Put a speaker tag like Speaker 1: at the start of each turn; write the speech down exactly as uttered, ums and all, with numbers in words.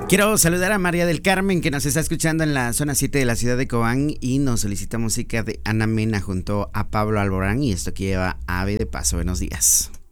Speaker 1: Quiero saludar a María del Carmen, que nos está escuchando en la zona siete de la ciudad de Cobán y nos solicita música de Ana Mena junto a Pablo Alborán, y esto que lleva Ave de Paso. Buenos días.